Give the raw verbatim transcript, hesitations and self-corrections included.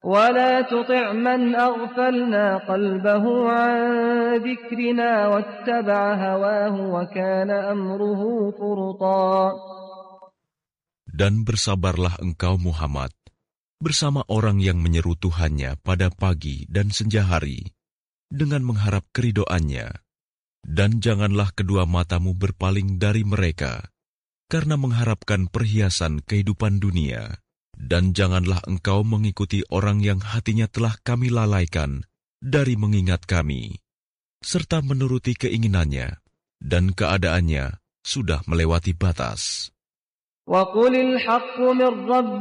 ولا تطع من أغفلنا قلبه عن ذكرنا واتبع هواه وكان أمره فرطا. Dan bersabarlah engkau Muhammad bersama orang yang menyeru Tuhannya pada pagi dan senja hari dengan mengharap keridhoannya, dan janganlah kedua matamu berpaling dari mereka karena mengharapkan perhiasan kehidupan dunia, dan janganlah engkau mengikuti orang yang hatinya telah kami lalaikan dari mengingat kami, serta menuruti keinginannya, dan keadaannya sudah melewati batas. وَقُلِ الْحَقُّ مِنْ رَبِّكُمْ